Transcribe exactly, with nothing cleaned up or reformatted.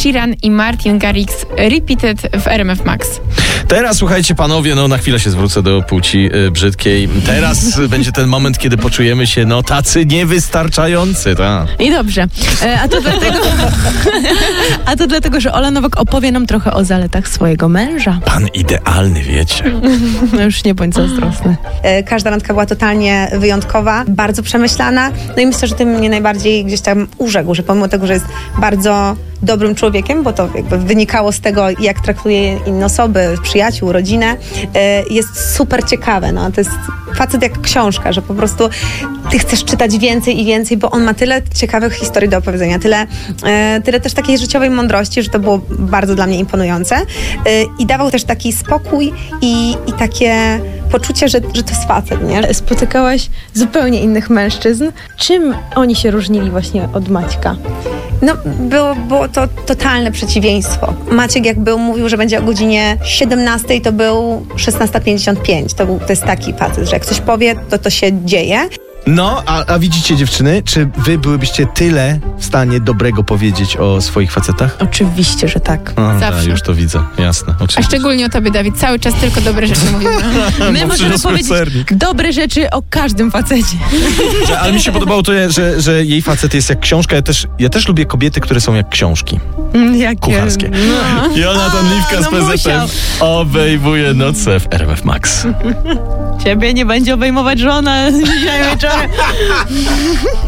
Sheeran i Martin Garrix Repeated w R M F Max. Teraz słuchajcie panowie, no na chwilę się zwrócę do płci y, brzydkiej. Teraz będzie ten moment, kiedy poczujemy się no tacy niewystarczający, tak. I dobrze. E, a to dlatego, a to dlatego, że Ola Nowak opowie nam trochę o zaletach swojego męża. Pan idealny, wiecie. No już nie bądź zazdrosny. Każda randka była totalnie wyjątkowa, bardzo przemyślana. No i myślę, że tym mnie najbardziej gdzieś tam urzekł, że pomimo tego, że jest bardzo dobrym człowiekiem, bo to jakby wynikało z tego, jak traktuje inne osoby, przyjaciół, rodzinę, jest super ciekawe. No. To jest facet jak książka, że po prostu ty chcesz czytać więcej i więcej, bo on ma tyle ciekawych historii do opowiedzenia, tyle, tyle też takiej życiowej mądrości, że to było bardzo dla mnie imponujące. I dawał też taki spokój i, i takie poczucie, że, że to jest facet, nie? Spotykałaś zupełnie innych mężczyzn. Czym oni się różnili właśnie od Maćka? No, było, było to totalne przeciwieństwo. Maciek jak był, mówił, że będzie o godzinie siedemnastej, to był szesnasta pięćdziesiąt pięć. To, był, to jest taki facet, że jak coś powie, to to się dzieje. No, a, a widzicie dziewczyny, czy wy byłybyście tyle w stanie dobrego powiedzieć o swoich facetach? Oczywiście, że tak. A, Zawsze. tak, już to widzę, jasne. A Oczywiście. szczególnie o tobie, Dawid. Cały czas tylko dobre rzeczy mówimy. My Bo możemy przyniosły powiedzieć sernik. dobre rzeczy o każdym facecie. Że, ale mi się podobało to, że, że jej facet jest jak książka. Ja też, ja też lubię kobiety, które są jak książki. Jakie? Kucharskie. No. Jonathan Liwka z no P Z em musiał. obejmuje noce w R M F Max. Ciebie nie będzie obejmować żona dzisiaj wieczorem.